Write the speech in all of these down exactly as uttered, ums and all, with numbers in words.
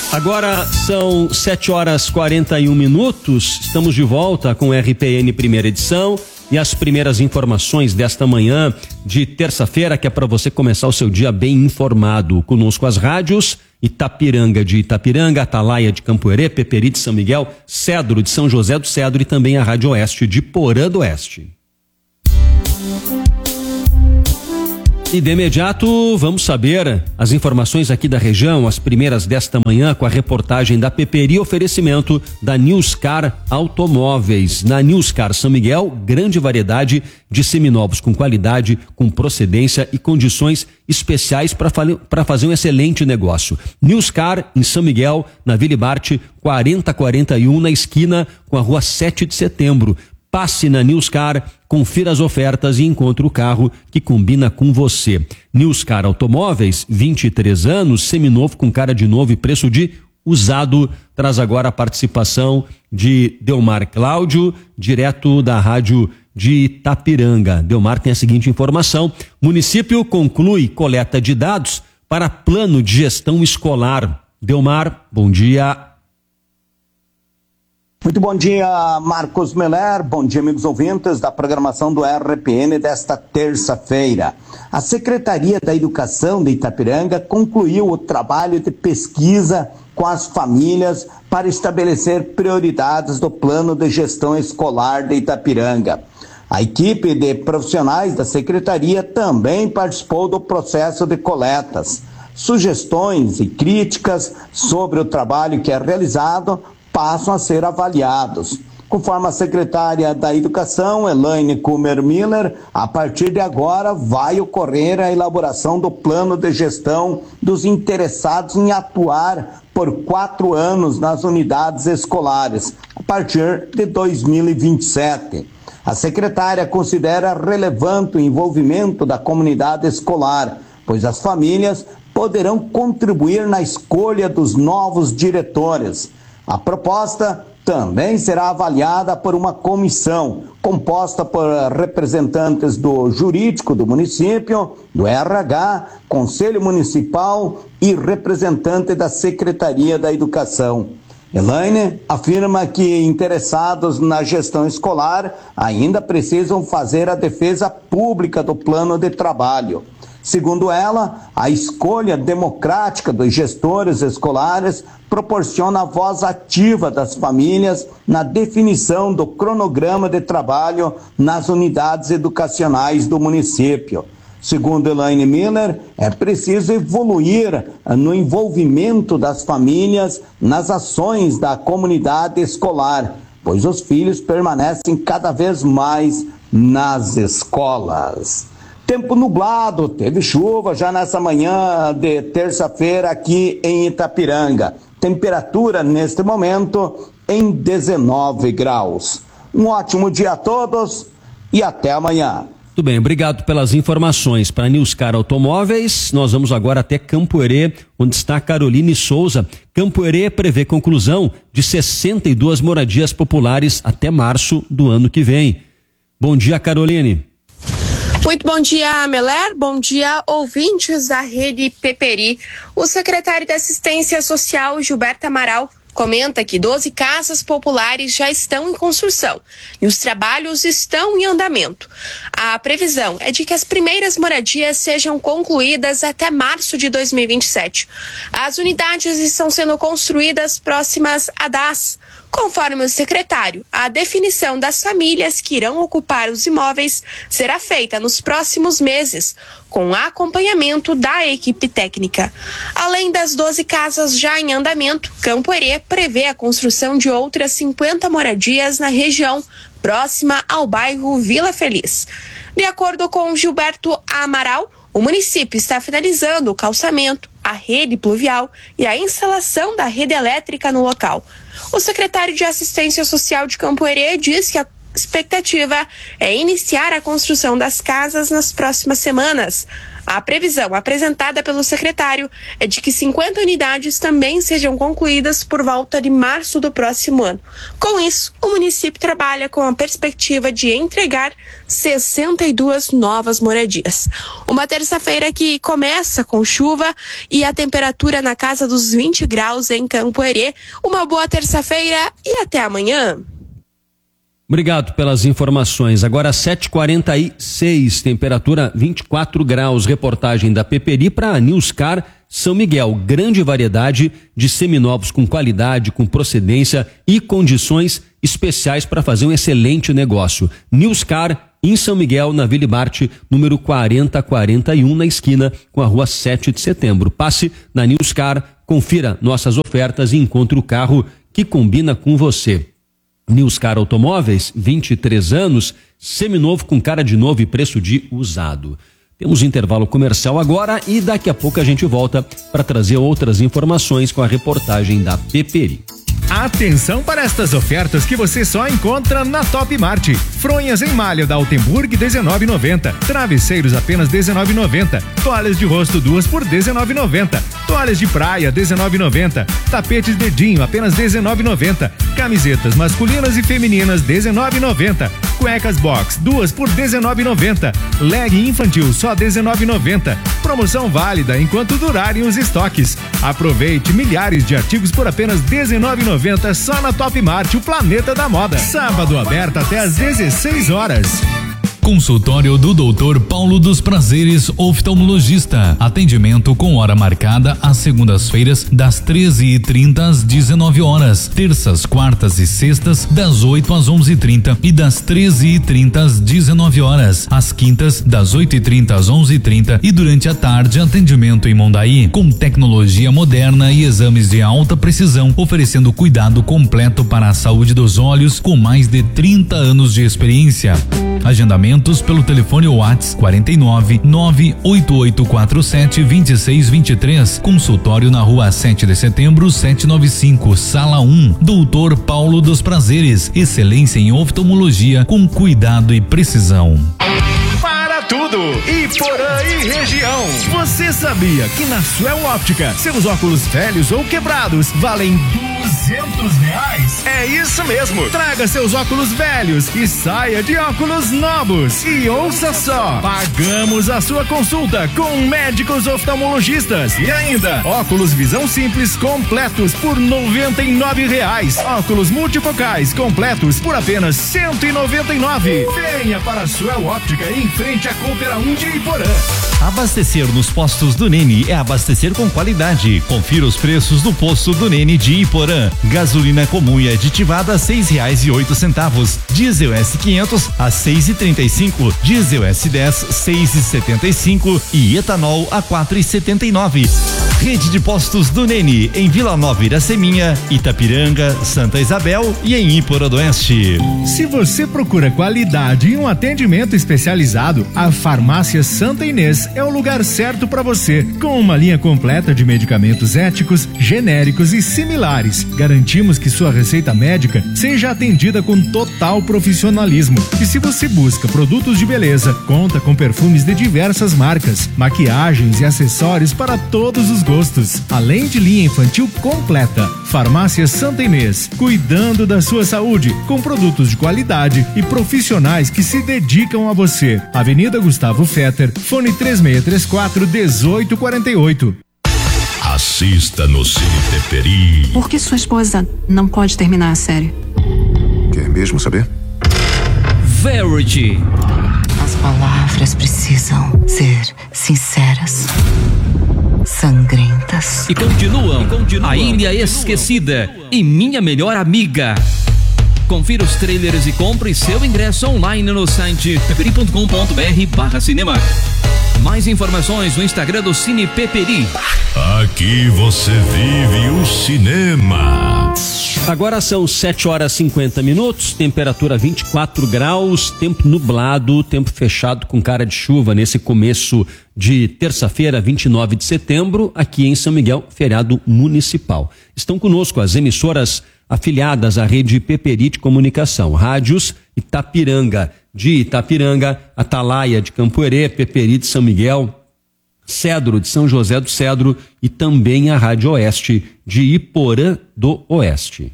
Agora são sete horas e quarenta e um minutos, estamos de volta com o R P N primeira edição e as primeiras informações desta manhã de terça-feira, que é para você começar o seu dia bem informado. Conosco as rádios Itapiranga de Itapiranga, Atalaia de Campoerê, Peperi de São Miguel, Cedro de São José do Cedro e também a Rádio Oeste de Porã do Oeste. E de imediato vamos saber as informações aqui da região, as primeiras desta manhã com a reportagem da Peperi, oferecimento da Newscar Automóveis. Na Newscar São Miguel, grande variedade de seminovos com qualidade, com procedência e condições especiais para fazer um excelente negócio. Newscar em São Miguel, na Vila Bart, quarenta quarenta e um, na esquina com a rua sete de setembro. Passe na Newscar, confira as ofertas e encontre o carro que combina com você. Newscar Automóveis, vinte e três anos, seminovo com cara de novo e preço de usado. Traz agora a participação de Delmar Cláudio, direto da rádio de Itapiranga. Delmar tem a seguinte informação: município conclui coleta de dados para plano de gestão escolar. Delmar, bom dia. Muito bom dia, Marcos Meller. Bom dia, amigos ouvintes da programação do R P N desta terça-feira. A Secretaria da Educação de Itapiranga concluiu o trabalho de pesquisa com as famílias para estabelecer prioridades do plano de gestão escolar de Itapiranga. A equipe de profissionais da Secretaria também participou do processo de coletas. Sugestões e críticas sobre o trabalho que é realizado passam a ser avaliados. Conforme a secretária da Educação, Elaine Kummer Miller, a partir de agora vai ocorrer a elaboração do plano de gestão dos interessados em atuar por quatro anos nas unidades escolares, a partir de dois mil e vinte e sete. A secretária considera relevante o envolvimento da comunidade escolar, pois as famílias poderão contribuir na escolha dos novos diretores. A proposta também será avaliada por uma comissão composta por representantes do jurídico do município, do R H, Conselho Municipal e representante da Secretaria da Educação. Elaine afirma que interessados na gestão escolar ainda precisam fazer a defesa pública do plano de trabalho. Segundo ela, a escolha democrática dos gestores escolares proporciona a voz ativa das famílias na definição do cronograma de trabalho nas unidades educacionais do município. Segundo Elaine Miller, é preciso evoluir no envolvimento das famílias nas ações da comunidade escolar, pois os filhos permanecem cada vez mais nas escolas. Tempo nublado, teve chuva já nessa manhã de terça-feira aqui em Itapiranga. Temperatura neste momento em dezenove graus. Um ótimo dia a todos e até amanhã. Muito bem, obrigado pelas informações. Para Newscar Automóveis, nós vamos agora até Campoerê, onde está Caroline Souza. Campoerê prevê conclusão de sessenta e duas moradias populares até março do ano que vem. Bom dia, Caroline. Muito bom dia, Meller. Bom dia, ouvintes da Rede Peperi. O secretário de Assistência Social, Gilberto Amaral, comenta que doze casas populares já estão em construção e os trabalhos estão em andamento. A previsão é de que as primeiras moradias sejam concluídas até março de dois mil e vinte e sete. As unidades estão sendo construídas próximas a D A S. Conforme o secretário, a definição das famílias que irão ocupar os imóveis será feita nos próximos meses, com acompanhamento da equipe técnica. Além das doze casas já em andamento, Campoerê prevê a construção de outras cinquenta moradias na região, próxima ao bairro Vila Feliz. De acordo com Gilberto Amaral, o município está finalizando o calçamento, a rede pluvial e a instalação da rede elétrica no local. O secretário de Assistência Social de Campoerê diz que a expectativa é iniciar a construção das casas nas próximas semanas. A previsão apresentada pelo secretário é de que cinquenta unidades também sejam concluídas por volta de março do próximo ano. Com isso, o município trabalha com a perspectiva de entregar sessenta e duas novas moradias. Uma terça-feira que começa com chuva e a temperatura na casa dos vinte graus em Campo Herê. Uma boa terça-feira e até amanhã. Obrigado pelas informações. Agora sete e quarenta e seis, temperatura vinte e quatro graus. Reportagem da Peperi para a Newscar São Miguel. Grande variedade de seminovos com qualidade, com procedência e condições especiais para fazer um excelente negócio. Newscar em São Miguel, na Vila Bart, número quarenta quarenta e um, na esquina com a rua sete de setembro. Passe na Newscar, confira nossas ofertas e encontre o carro que combina com você. Newscar Automóveis, vinte e três anos, seminovo com cara de novo e preço de usado. Temos intervalo comercial agora e daqui a pouco a gente volta para trazer outras informações com a reportagem da Peperi. Atenção para estas ofertas que você só encontra na Top Mart. Fronhas em malha da Altenburg dezenove e noventa. Travesseiros apenas dezenove e noventa. Toalhas de rosto duas por dezenove e noventa. Toalhas de praia dezenove e noventa. Tapetes dedinho apenas dezenove e noventa. Camisetas masculinas e femininas dezenove e noventa. Cuecas box duas por dezenove e noventa. Leg infantil só dezenove e noventa. Promoção válida enquanto durarem os estoques. Aproveite milhares de artigos por apenas dezenove e noventa só na Top Mart, o planeta da moda. Sábado aberto até às dezesseis horas. Consultório do doutor Paulo dos Prazeres, oftalmologista. Atendimento com hora marcada às segundas-feiras, das treze e trinta às dezenove horas. Terças, quartas e sextas, das oito às onze e trinta e das treze e trinta às dezenove horas. Às quintas, das oito e trinta às onze e trinta e durante a tarde, atendimento em Mondaí, com tecnologia moderna e exames de alta precisão, oferecendo cuidado completo para a saúde dos olhos, com mais de trinta anos de experiência. Agendamentos pelo telefone WhatsApp quarenta e nove, nove oito oito quatro sete, dois seis dois três. Consultório na rua sete de setembro, setecentos e noventa e cinco, sala um. doutor Paulo dos Prazeres. Excelência em oftalmologia com cuidado e precisão. Para tudo, Iporã e região. Você sabia que na Suel Óptica seus óculos velhos ou quebrados valem duzentos reais? É isso mesmo. Traga seus óculos velhos e saia de óculos novos. E ouça só, pagamos a sua consulta com médicos oftalmologistas e ainda óculos visão simples completos por noventa e nove reais. Óculos multifocais completos por apenas cento e noventa e nove. Venha para a Suel Óptica em frente à Coopera um de Iporã. Abastecer nos postos do Nene é abastecer com qualidade. Confira os preços do posto do Nene de Iporã. Gasolina comum e aditivada a seis reais e oito centavos. Diesel S quinhentos a seis e trinta e cinco. Diesel S dez seis e setenta e cinco e etanol a quatro e setenta e nove. Rede de postos do Nene em Vila Nova Iraceminha, Itapiranga, Santa Isabel e em Iporã do Oeste. Se você procura qualidade e um atendimento especializado, a Farmácia Santa Inês é o lugar certo para você. Com uma linha completa de medicamentos éticos, genéricos e similares, garantimos que sua receita médica seja atendida com total profissionalismo. E se você busca produtos de beleza, conta com perfumes de diversas marcas, maquiagens e acessórios para todos os gostos, além de linha infantil completa. Farmácia Santa Inês, cuidando da sua saúde, com produtos de qualidade e profissionais que se dedicam a você. Avenida Gustavo Fetter, fone três seis três quatro, um oito quatro oito. Assista no Cine Peperi. Por que sua esposa não pode terminar a série? Quer mesmo saber? Verity. As palavras precisam ser sinceras, sangrentas. E continuam, e continuam. A Ilha Esquecida e Minha Melhor Amiga. Confira os trailers e compre seu ingresso online no site peperi ponto com ponto br barra cinema. Mais informações no Instagram do Cine Peperi. Aqui você vive o cinema. Agora são sete horas e cinquenta minutos, temperatura vinte e quatro graus, tempo nublado, tempo fechado com cara de chuva nesse começo de terça-feira, vinte e nove de setembro, aqui em São Miguel, feriado municipal. Estão conosco as emissoras afiliadas à rede Peperi de Comunicação, rádios Itapiranga de Itapiranga, Atalaia de Campo Herê, Peperi de São Miguel, Cedro de São José do Cedro e também a Rádio Oeste de Iporã do Oeste.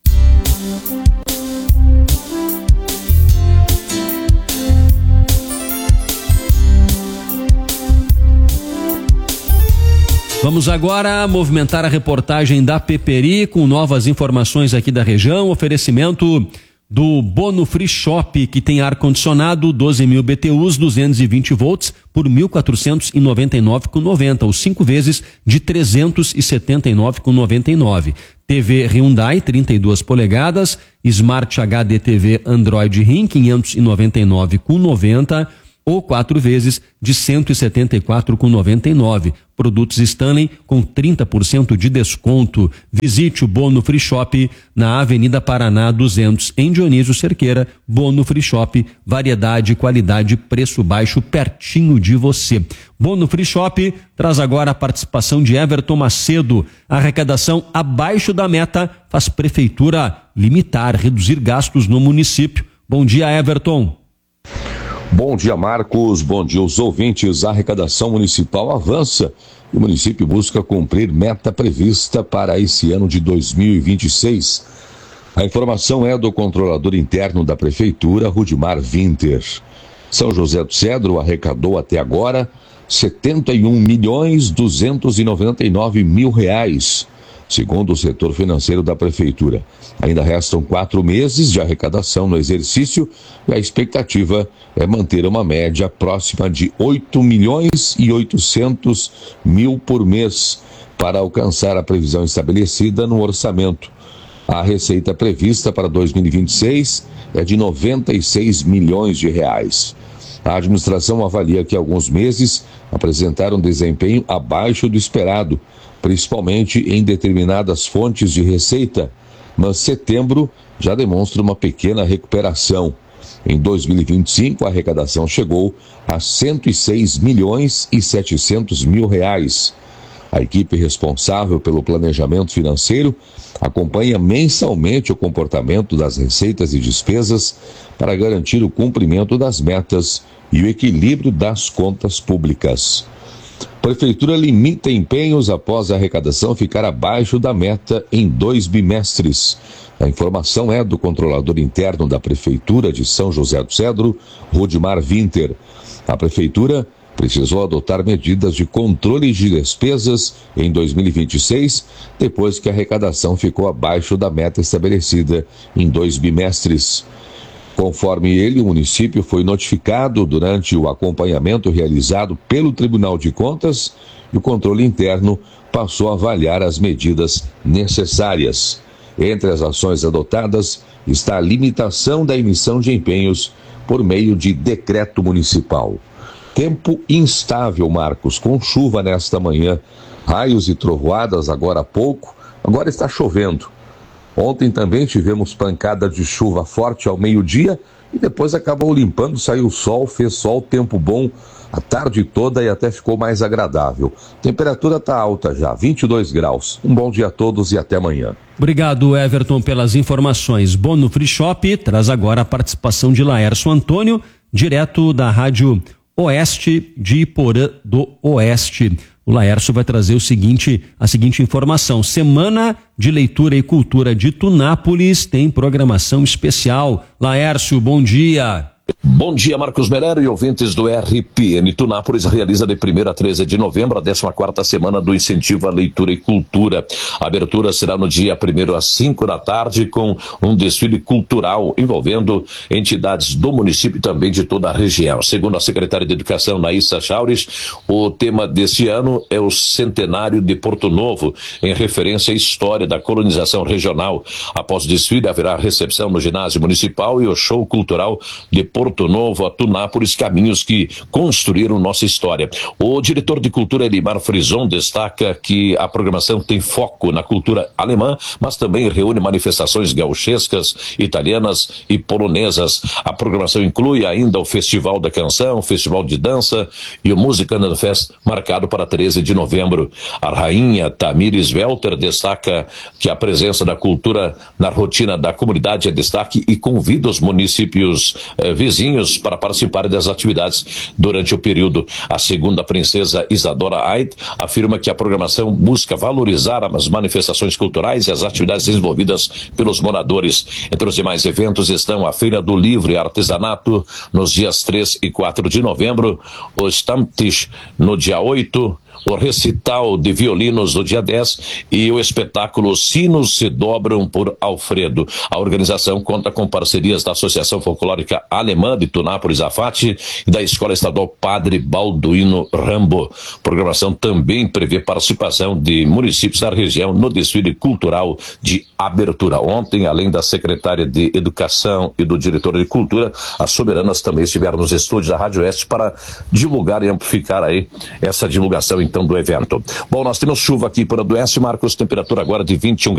Vamos agora movimentar a reportagem da Peperi com novas informações aqui da região. Oferecimento do Bono Free Shop, que tem ar-condicionado doze mil B T Us, duzentos e vinte volts por mil quatrocentos e noventa e nove reais e noventa centavos, ou cinco vezes de trezentos e setenta e nove reais e noventa e nove centavos. T V Hyundai trinta e duas polegadas, Smart H D T V Android R I M quinhentos e noventa e nove reais e noventa centavos, ou quatro vezes de cento e setenta e quatro reais e noventa e nove centavos. Produtos Stanley com trinta por cento de desconto. Visite o Bono Free Shop na Avenida Paraná duzentos, em Dionísio Cerqueira. Bono Free Shop, variedade, qualidade, preço baixo, pertinho de você. Bono Free Shop traz agora a participação de Everton Macedo. A arrecadação abaixo da meta faz prefeitura limitar, reduzir gastos no município. Bom dia, Everton. Bom dia, Marcos. Bom dia aos ouvintes. A arrecadação municipal avança e o município busca cumprir meta prevista para esse ano de dois mil e vinte e seis. A informação é do controlador interno da prefeitura, Rudimar Winter. São José do Cedro arrecadou até agora setenta e um milhões duzentos e noventa e nove mil reais, segundo o setor financeiro da prefeitura. Ainda restam quatro meses de arrecadação no exercício e a expectativa é manter uma média próxima de oito milhões e oitocentos mil por mês para alcançar a previsão estabelecida no orçamento. A receita prevista para dois mil e vinte e seis é de noventa e seis milhões de reais. A administração avalia que alguns meses apresentaram desempenho abaixo do esperado, principalmente em determinadas fontes de receita, mas setembro já demonstra uma pequena recuperação. Em dois mil e vinte e cinco, a arrecadação chegou a cento e seis milhões e setecentos mil reais. A equipe responsável pelo planejamento financeiro acompanha mensalmente o comportamento das receitas e despesas para garantir o cumprimento das metas e o equilíbrio das contas públicas. Prefeitura limita empenhos após a arrecadação ficar abaixo da meta em dois bimestres. A informação é do controlador interno da Prefeitura de São José do Cedro, Rudimar Winter. A Prefeitura precisou adotar medidas de controle de despesas em dois mil e vinte e seis, depois que a arrecadação ficou abaixo da meta estabelecida em dois bimestres. Conforme ele, o município foi notificado durante o acompanhamento realizado pelo Tribunal de Contas e o controle interno passou a avaliar as medidas necessárias. Entre as ações adotadas está a limitação da emissão de empenhos por meio de decreto municipal. Tempo instável, Marcos, com chuva nesta manhã, raios e trovoadas agora há pouco, agora está chovendo. Ontem também tivemos pancada de chuva forte ao meio-dia e depois acabou limpando, saiu o sol, fez sol, tempo bom a tarde toda e até ficou mais agradável. Temperatura está alta já, vinte e dois graus. Um bom dia a todos e até amanhã. Obrigado, Everton, pelas informações. Bono Free Shop traz agora a participação de Laércio Antônio, direto da Rádio Oeste de Iporã do Oeste. O Laércio vai trazer o seguinte, a seguinte informação. Semana de Leitura e Cultura de Tunápolis tem programação especial. Laércio, bom dia. Bom dia, Marcos Melero e ouvintes do R P N. Tunápolis realiza de primeiro a treze de novembro a décima quarta semana do incentivo à leitura e cultura. A abertura será no dia primeiro às cinco da tarde com um desfile cultural envolvendo entidades do município e também de toda a região. Segundo a secretária de Educação, Naíssa Chaures, o tema deste ano é o centenário de Porto Novo, em referência à história da colonização regional. Após o desfile, haverá recepção no ginásio municipal e o show cultural de Porto Novo a Tunápolis, caminhos que construíram nossa história. O diretor de cultura, Elimar Frison, destaca que a programação tem foco na cultura alemã, mas também reúne manifestações gauchescas, italianas e polonesas. A programação inclui ainda o Festival da Canção, o Festival de Dança e o Music Fest, marcado para treze de novembro. A rainha Tamires Welter destaca que a presença da cultura na rotina da comunidade é destaque e convida os municípios eh, vizinhos para participarem das atividades durante o período. A segunda princesa Isadora Ait afirma que a programação busca valorizar as manifestações culturais e as atividades desenvolvidas pelos moradores. Entre os demais eventos estão a Feira do Livro e Artesanato nos dias três e quatro de novembro, o Stammtisch no dia oito, o recital de violinos no dia dez e o espetáculo Sinos se Dobram por Alfredo. A organização conta com parcerias da Associação Folclórica Alemã de Tunápolis Afate e da Escola Estadual Padre Balduino Rambo. A programação também prevê participação de municípios da região no desfile cultural de abertura. Ontem, além da secretária de Educação e do diretor de Cultura, as soberanas também estiveram nos estúdios da Rádio Oeste para divulgar e amplificar aí essa divulgação então do evento. Bom, nós temos chuva aqui para o Oeste, Marcos, temperatura agora de vinte e um